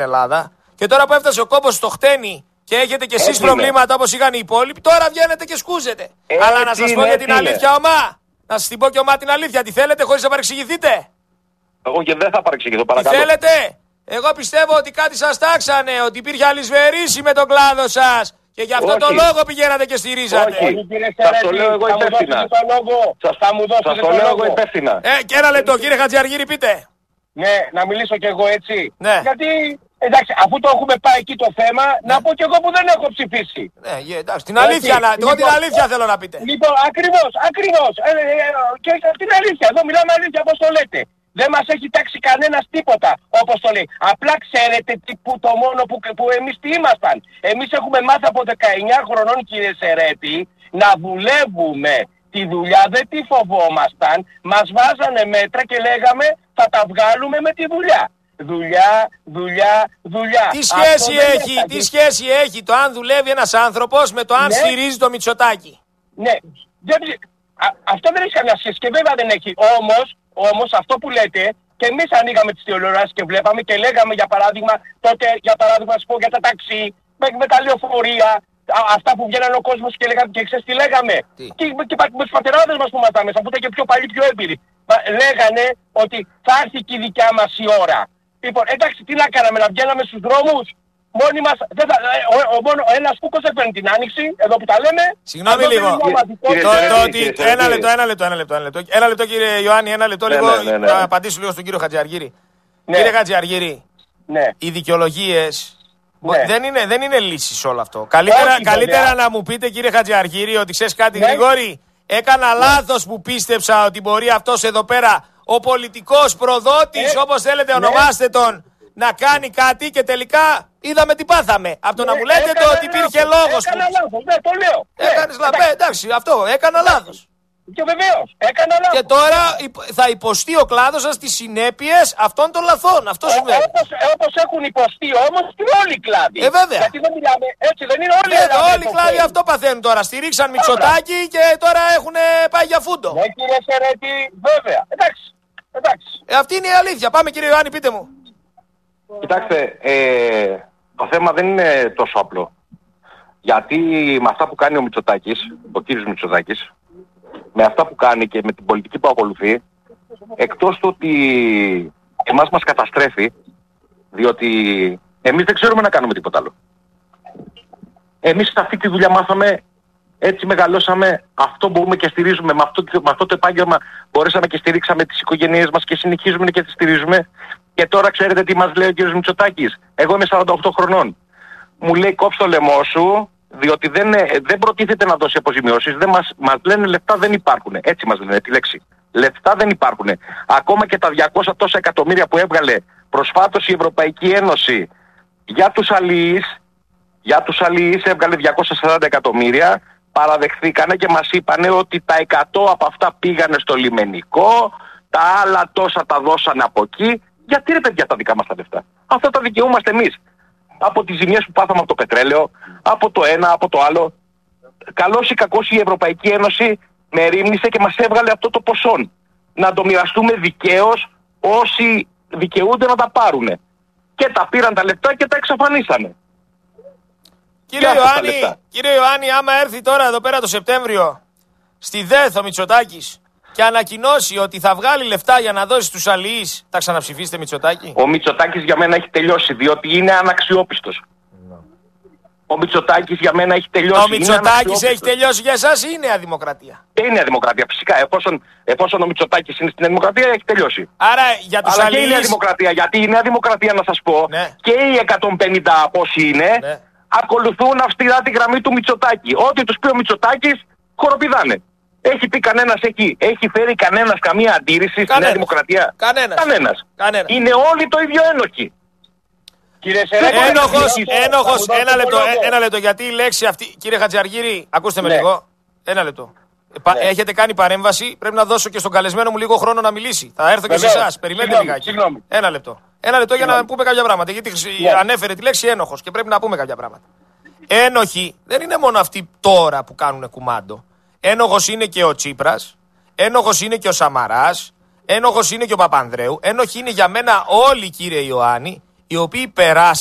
Ελλάδα. Και τώρα που έφτασε ο κόμπος στο χτένι και έχετε κι εσείς προβλήματα όπως είχαν οι υπόλοιποι, τώρα βγαίνετε και σκούζετε. Αλλά να σας πω για την αλήθεια, ομά. Να σας την πω και ομά την αλήθεια. Τι θέλετε χωρίς να παρεξηγηθείτε? Εγώ και δεν θα παρεξηγηθώ, παρακαλώ. Τι θέλετε? Εγώ πιστεύω ότι κάτι σας τάξανε, ότι υπήρχε αλυσβερίση με τον κλάδο σας. Και γι' αυτό τον λόγο πηγαίνατε και στηρίζατε. Όχι, σας το λέω εγώ υπεύθυνα. Σας το λέω εγώ υπεύθυνα. Και ένα λεπτό, κύριε Χατζιαργύρη, πείτε. Ναι, να μιλήσω κι εγώ έτσι. Ναι. Γιατί, εντάξει, αφού το έχουμε πάει εκεί το θέμα, να πω κι εγώ που δεν έχω ψηφίσει. Ναι, εντάξει, την αλήθεια, εγώ την αλήθεια θέλω να πείτε. Λοιπόν, ακριβώς. Και την αλήθεια, εδώ μιλάμε αλήθεια, όπως το λέτε. Δεν μας έχει τάξει κανένας τίποτα, όπως το λέει. Απλά ξέρετε το μόνο που εμείς τι ήμασταν. Εμείς έχουμε μάθει από 19 χρονών, κύριε Σερέτη, να δουλεύουμε. Τη δουλειά δεν τη φοβόμασταν. Μας βάζανε μέτρα και λέγαμε θα τα βγάλουμε με τη δουλειά. Δουλειά. Τι σχέση έχει το αν δουλεύει ένας άνθρωπος με το αν στηρίζει το Μητσοτάκη? Ναι, αυτό δεν έχει καμιά σχέση και βέβαια δεν έχει. Όμως αυτό που λέτε, και εμείς ανοίγαμε τις τηλεοράσεις και βλέπαμε και λέγαμε για παράδειγμα, τότε για παράδειγμα να πω για τα ταξί, με τα λεωφορεία, αυτά που βγαίνανε ο κόσμος και λέγαμε και ξέρεις τι λέγαμε. Και με τους πατεράδες μας που ήμασταν μέσα, που ήταν και πιο παλιοί, πιο έμπειροι. Λέγανε ότι θα έρθει και η δικιά μας η ώρα. Λοιπόν, εντάξει, τι να κάναμε, να βγαίναμε στους δρόμους. Μόνοι μας, μόνο ένας κούκος έπαιρνε την άνοιξη, εδώ που τα λέμε. Συγγνώμη λίγο. Ένα λεπτό κύριε Ιωάννη, ένα λεπτό λίγο να απαντήσω λίγο στον κύριο Χατζιαργύρη. Κύριε Χατζιαργύρη, οι δικαιολογίες δεν είναι λύσεις όλο αυτό. Καλύτερα να μου πείτε κύριε Χατζιαργύρη ότι ξέρεις κάτι Γρηγόρη, έκανα λάθος που πίστεψα ότι μπορεί αυτός εδώ πέρα ο πολιτικός προδότης, όπως θέλετε ονομάστε τον, να κάνει κάτι και τελικά είδαμε τι πάθαμε. Από το να μου λέτε το ότι υπήρχε λόγος. Έκανα λάθος, ναι, το λέω. Έκανες λάθος, εντάξει, αυτό, έκανα λάθος. Και βεβαίως, έκανα λάθος. Και τώρα θα υποστεί ο κλάδος σας τις συνέπειες αυτών των λαθών. Αυτό συμβαίνει. Όπως έχουν υποστεί όμως και όλοι οι κλάδοι. Βέβαια. Γιατί δεν μιλάμε, έτσι δεν είναι όλοι οι κλάδοι. Όλοι οι κλάδοι αυτό παθαίνουν τώρα. Στηρίξαν Μητσοτάκη και τώρα έχουν πάει για φούντο. Ναι κύριε Σερέτη, βέβαια. Εντάξει. Αυτή είναι η αλήθεια. Πάμε κύριε Ιωάννη, πείτε μου. Κοιτάξτε, το θέμα δεν είναι τόσο απλό. Γιατί με αυτά που κάνει ο Μητσοτάκης, ο κύριος Μητσοτάκης, με αυτά που κάνει και με την πολιτική που ακολουθεί, εκτός του ότι εμάς μας καταστρέφει, διότι εμείς δεν ξέρουμε να κάνουμε τίποτα άλλο. Εμείς αυτή τη δουλειά μάθαμε, έτσι μεγαλώσαμε, αυτό μπορούμε και στηρίζουμε, με αυτό το επάγγελμα μπορέσαμε και στηρίξαμε τις οικογένειές μας και συνεχίζουμε και τις στηρίζουμε. Και τώρα ξέρετε τι μας λέει ο κύριος Μητσοτάκης? Εγώ είμαι 48 χρονών. Μου λέει κόψε το λαιμό σου, διότι δεν προτίθεται να δώσει αποζημιώσεις. Μας λένε λεφτά δεν υπάρχουν. Έτσι μας λένε τη λέξη. Λεφτά δεν υπάρχουν. Ακόμα και τα 200 τόσα εκατομμύρια που έβγαλε προσφάτως η Ευρωπαϊκή Ένωση για τους αλληλείς έβγαλε 240 εκατομμύρια. Παραδεχθήκανε και μας είπανε ότι τα 100 από αυτά πήγανε στο λιμενικό, τα άλλα τόσα τα δώσανε από εκεί. Γιατί ρε παιδιά τα δικά μας τα λεφτά? Αυτά τα δικαιούμαστε εμείς. Από τις ζημιές που πάθαμε από το πετρέλαιο, από το ένα, από το άλλο. Καλώς ή κακώς η Ευρωπαϊκή Ένωση μερίμνησε και μας έβγαλε αυτό το ποσό. Να το μοιραστούμε δικαίως όσοι δικαιούνται να τα πάρουνε. Και τα πήραν τα λεφτά και τα εξαφανίσανε. Κύριε Ιωάννη, άμα έρθει τώρα εδώ πέρα το Σεπτέμβριο στη ΔΕΘ ο Μητσοτάκης και ανακοινώσει ότι θα βγάλει λεφτά για να δώσει στους αλληλείς, θα ξαναψηφίσετε Μητσοτάκη? Ο Μητσοτάκης για μένα έχει τελειώσει, διότι είναι αναξιόπιστος. Ο Μητσοτάκης για μένα έχει τελειώσει. Ο Μητσοτάκης έχει τελειώσει για εσάς ή η Νέα Δημοκρατία? Και η Νέα Δημοκρατία, φυσικά. Εφόσον ο Μητσοτάκης είναι στην Νέα Δημοκρατία, έχει τελειώσει. Άρα για τους αλληλείς... και η Νέα Δημοκρατία, γιατί η Νέα Δημοκρατία, να σας πω, και οι 150 πόσοι είναι, ακολουθούν αυστηρά τη γραμμή του Μητσοτάκη. Ό,τι τους πει ο Μητσοτάκης, χοροπηδάνε. Έχει πει κανένας εκεί, έχει φέρει κανένας καμία αντίρρηση στη Νέα Δημοκρατία? Κανένας. Είναι όλοι το ίδιο ένοχοι. Ένοχος, ένα λεπτό, γιατί η λέξη αυτή, κύριε Χατζιαργύρη, ακούστε με λίγο, ένα λεπτό. Έχετε κάνει παρέμβαση, πρέπει να δώσω και στον καλεσμένο μου λίγο χρόνο να μιλήσει. Θα έρθω και σε εσάς, περιμένετε λιγάκι. Ένα λεπτό για να πούμε κάποια πράγματα, γιατί ανέφερε τη λέξη ένοχος και πρέπει να πούμε κάποια πράγματα. Ένοχοι δεν είναι μόνο αυτοί τώρα που κάνουν κουμάντο. Ένοχος είναι και ο Τσίπρας, ένοχος είναι και ο Σαμαράς, ένοχος είναι και ο Παπανδρέου, ένοχοι είναι για μένα όλοι, κύριε Ιωάννη, οι οποίοι περάσαν